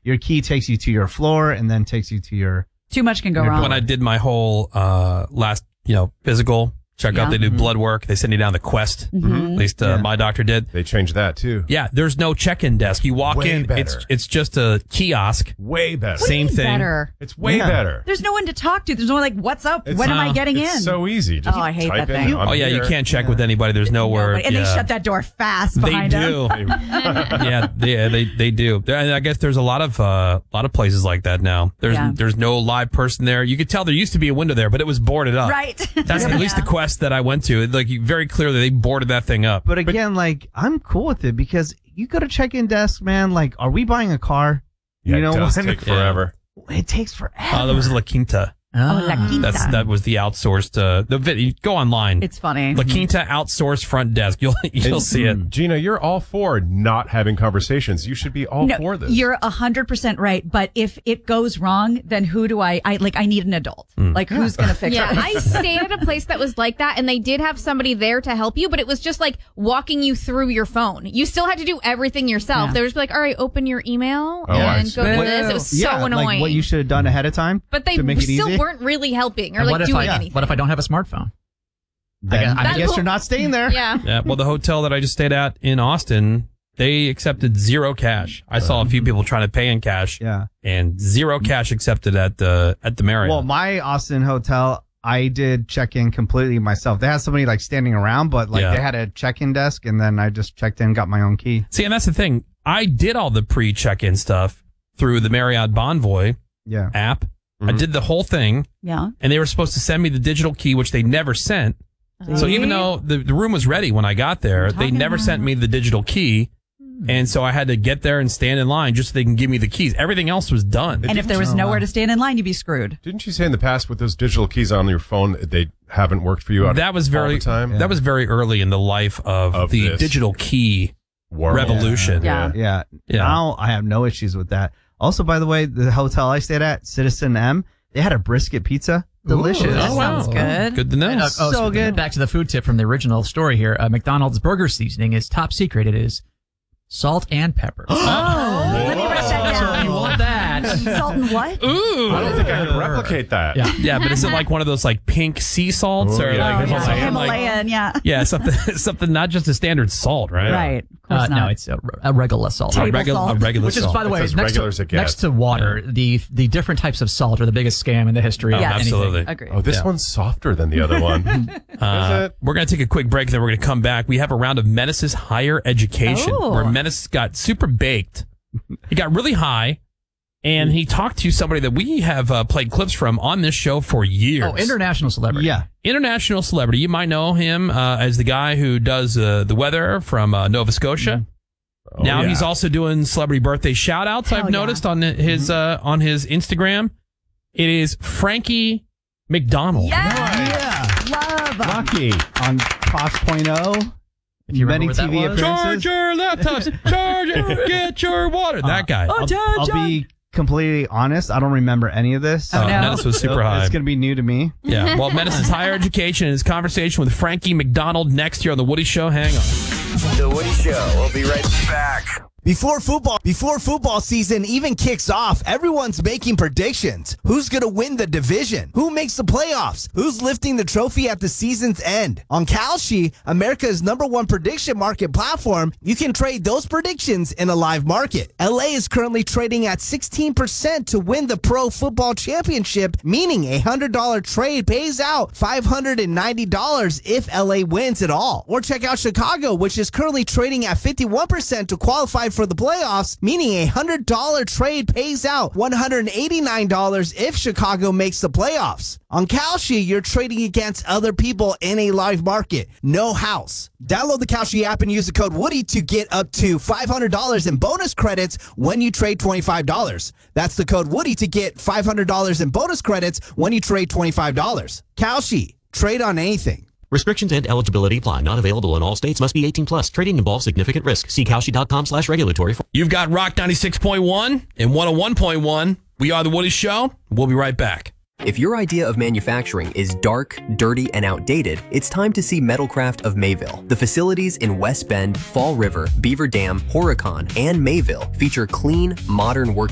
your key takes you to your floor and then takes you to your. Too much can go wrong. When I did my whole last, physical checkup, they do blood work. They send you down the Quest. At least my doctor did. They changed that too. Yeah, there's no check-in desk. You walk Way in, better. it's just a kiosk. Way better. Same thing. Better. It's way better. There's no one to talk to. There's no one like, what's up? When am I getting in? It's so easy. Just I hate type that in, thing. I'm You here. can't check with anybody. There's nowhere. And they shut that door fast They behind do. them. They do. And I guess there's a lot of places like that now. There's no live person there. You could tell there used to be a window there, but it was boarded up. Right. That's at least the Quest that I went to. Like very clearly, they boarded that thing up. But again, like I'm cool with it because you go to check-in desk, man. Like, are we buying a car? Yeah, you know it does what? take forever. It takes forever. That was La Quinta. Oh, La Quinta. That was the outsourced. You go online. It's funny. La Quinta outsourced front desk. You'll see it. Gina, you're all for not having conversations. You should be all for this. You're 100% right. But if it goes wrong, then who do I need an adult. Like, who's going to fix it? Yeah, I stayed at a place that was like that, and they did have somebody there to help you, but it was just like walking you through your phone. You still had to do everything yourself. Yeah. They were just like, all right, open your email I and see. go to this. It was so annoying. Like what you should have done ahead of time. But they to make it still easy. weren't really helping or And like doing anything. What if I don't have a smartphone? Then I That's guess cool. you're not staying there. Yeah. Yeah. Well, the hotel that I just stayed at in Austin, they accepted zero cash. I saw a few people trying to pay in cash. Yeah. And zero cash accepted at the Marriott. Well, my Austin hotel, I did check in completely myself. They had somebody like standing around, but like they had a check-in desk, and then I just checked in, got my own key. See, and that's the thing. I did all the pre-check-in stuff through the Marriott Bonvoy app. I did the whole thing. Yeah. And they were supposed to send me the digital key, which they never sent. So even though the room was ready when I got there, they never sent me the digital key. And so I had to get there and stand in line just so they can give me the keys. Everything else was done. And if there was nowhere to stand in line, you'd be screwed. Didn't you say in the past with those digital keys on your phone, they haven't worked for you all the time? That was very early in the life of the this digital key revolution. Yeah. Now I have no issues with that. Also, by the way, the hotel I stayed at, Citizen M, they had a brisket pizza. Delicious. That sounds good. Good to know. So good. Back to the food tip from the original story here. McDonald's burger seasoning is top secret. It is salt and pepper. Let me write that down. If you want that. Salt and what? Ooh. I don't think I could replicate that. Yeah, but is it like one of those like pink sea salts or like Himalayan, yeah, something not just a standard salt, right? Right. Of course No, not. it's a regular salt. A regular Which is, salt. by the way, It's as regular as it gets. next to water, the different types of salt are the biggest scam in the history of Yes. anything. Absolutely. Agreed. Oh, this one's softer than the other one. Is it? We're going to take a quick break, then we're going to come back. We have a round of Menace's Higher Education, Oh. where Menace got super baked. He got really high, and he talked to somebody that we have played clips from on this show for years. Oh, international celebrity. Yeah. International celebrity. You might know him as the guy who does the weather from Nova Scotia. Now he's also doing celebrity birthday shout outs. I've noticed on his Instagram. It is Frankie McDonald. Yes. Love. Lucky on Posh.0. If you Many remember what that TV was. appearances. Charge your laptops. Charge it. Get your water. That guy. I'll be completely honest. I don't remember any of this. Oh, no. Menace was super high. It's going to be new to me. Yeah. Well, Menace's Higher Education is conversation with Frankie McDonald next year on The Woody Show. Hang on. The Woody Show. We'll be right back. Before football season even kicks off, everyone's making predictions. Who's going to win the division? Who makes the playoffs? Who's lifting the trophy at the season's end? On Kalshi, America's #1 prediction market platform, you can trade those predictions in a live market. LA is currently trading at 16% to win the Pro Football Championship, meaning a $100 trade pays out $590 if LA wins it all. Or check out Chicago, which is currently trading at 51% to qualify for the playoffs, meaning a $100 trade pays out $189 if Chicago makes the playoffs. On Kalshi, you're trading against other people in a live market. No house. Download the Kalshi app and use the code Woody to get up to $500 in bonus credits when you trade $25. That's the code Woody to get $500 in bonus credits when you trade $25. Kalshi. Trade on anything. Restrictions and eligibility apply. Not available in all states. Must be 18 plus. Trading involves significant risk. See Kalshi.com/regulatory. You've got Rock 96.1 and 101.1. We are The Woody Show. We'll be right back. If your idea of manufacturing is dark, dirty, and outdated, it's time to see Metalcraft of Mayville. The facilities in West Bend, Fall River, Beaver Dam, Horicon, and Mayville feature clean, modern work